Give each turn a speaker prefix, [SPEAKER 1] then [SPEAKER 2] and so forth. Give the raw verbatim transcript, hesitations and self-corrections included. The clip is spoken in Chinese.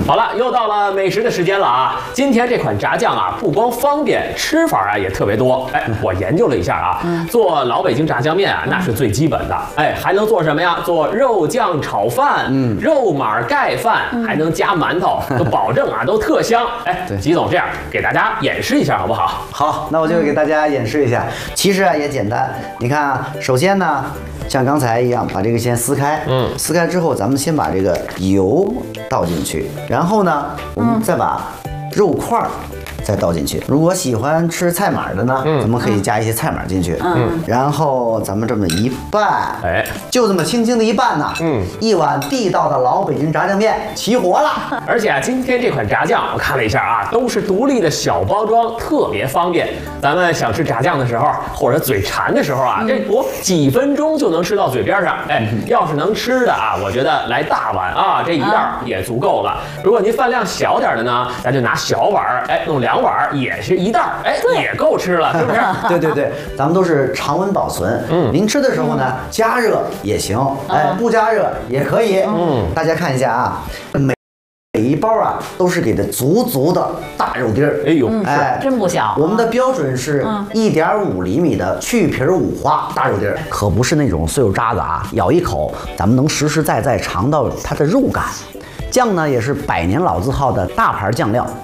[SPEAKER 1] 好了，又到了美食的时间了啊！今天这款炸酱啊，不光方便，吃法啊也特别多。哎，我研究了一下啊，嗯、做老北京炸酱面啊，那是最基本的。哎，还能做什么呀？做肉酱炒饭，嗯，肉码盖饭，嗯、还能加馒头，都保证啊都特香。哎，吉总，这样给大家演示一下好不好？
[SPEAKER 2] 好，那我就给大家演示一下。其实啊也简单，你看啊，首先呢，像刚才一样，把这个先撕开，嗯，撕开之后，咱们先把这个油倒进去，然后呢，我们再把肉块儿再倒进去。如果喜欢吃菜码的呢，嗯、咱们可以加一些菜码进去，嗯，然后咱们这么一拌，哎，就这么轻轻的一拌呢，嗯，一碗地道的老北京炸酱面齐活了。
[SPEAKER 1] 而且啊，今天这款炸酱我看了一下啊，都是独立的小包装，特别方便。咱们想吃炸酱的时候，或者嘴馋的时候啊，这不几分钟就能吃到嘴边上。哎，要是能吃的啊，我觉得来大碗啊，这一袋也足够了。如果您饭量小点的呢，咱就拿小碗，哎，弄两碗也是一袋，哎，也够吃了，是不是？
[SPEAKER 2] 对对对，咱们都是常温保存。嗯，您吃的时候呢，加热也行，哎，不加热也可以。嗯，大家看一下啊，每每一包啊都是给的足足的大肉丁儿。
[SPEAKER 1] 哎呦，
[SPEAKER 3] 哎，真不小。
[SPEAKER 2] 我们的标准是一点五厘米的去皮五花大肉丁儿，可不是那种碎肉渣子啊，咬一口咱们能实实在在尝到它的肉感。酱呢也是百年老字号的大牌酱料，